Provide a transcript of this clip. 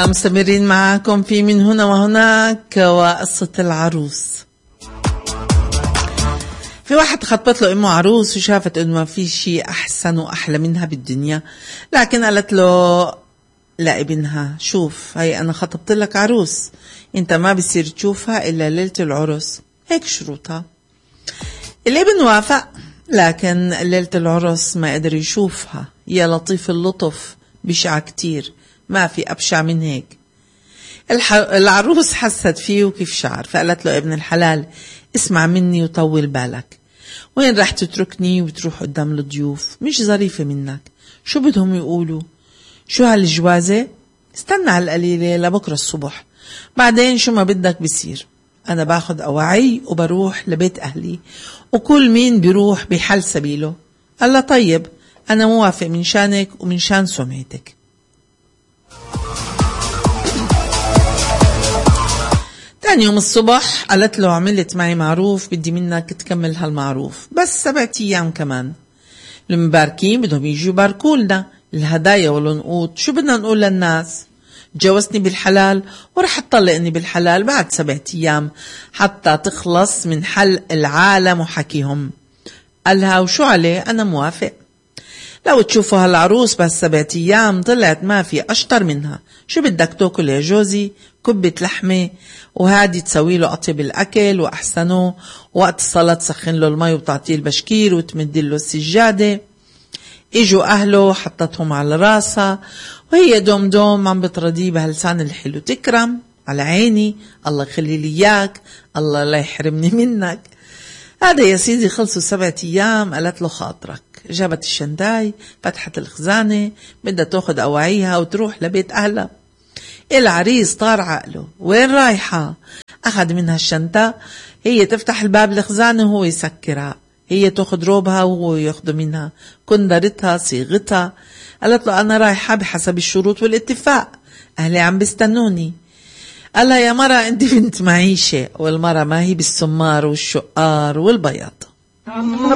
ولسه مستمرين معاكم في من هنا وهناك وقصة العروس. في واحد خطبت له امه عروس وشافت انه ما في شيء احسن واحلى منها بالدنيا، لكن قالت له لابنها شوف هي انا خطبت لك عروس، انت ما بصير تشوفها الا ليلة العرس، هيك شروطها. الابن وافق، لكن ليلة العرس ما قدر يشوفها. يا لطيف اللطف، بشعة كتير، ما في أبشع من هيك. العروس حست فيه وكيف شعر، فقالت له ابن الحلال اسمع مني وطول بالك، وين رح تتركني وتروح قدام الضيوف؟ مش ظريفة منك. شو بدهم يقولوا؟ شو هالجوازة؟ استنى على القليلة لبكرة الصبح، بعدين شو ما بدك بصير. أنا باخد أوعي وبروح لبيت أهلي، وكل مين بيروح بحل سبيله. قال له طيب أنا موافق من شانك ومن شان سمعتك. تاني يوم الصبح قالت له عملت معي معروف، بدي منك تكمل هالمعروف بس 7 أيام كمان. المباركين بدهم يجوا يباركولنا الهدايا والنقود. شو بدنا نقول للناس؟ تجوزني بالحلال ورح تطلقني بالحلال بعد 7 أيام حتى تخلص من حل العالم وحكيهم. قالها وشو عليه؟ أنا موافق. لو تشوفوا هالعروس بس 7 أيام طلعت ما في أشطر منها. شو بدك تاكل يا جوزي؟ كبة لحمة، وهادي تسوي له أطيب الأكل وأحسنه، وقت الصلاة تسخن له المي وتعطيه البشكير وتمدل له السجادة. اجوا أهله حطتهم على راسها وهي دوم دوم عم بترضيه بهاللسان الحلو. تكرم على عيني، الله يخلي لي إياك، الله لا يحرمني منك. هذا يا سيدي خلصوا 7 أيام. قالت له خاطرك. جابت الشنتاي، فتحت الخزانة، بدها تاخد أواعيها وتروح لبيت أهلها. العريس طار عقله، وين رايحة؟ أخذ منها الشنطة، هي تفتح الباب الخزانة وهو يسكرها، هي تاخد روبها وهو ياخده منها، كندرتها صيغتها. قالت له أنا رايحة بحسب الشروط والاتفاق، أهلي عم بيستنوني. قالها يا مرة أنت بنت معيشة، والمرة ما هي بالسمار والشقار والبياض.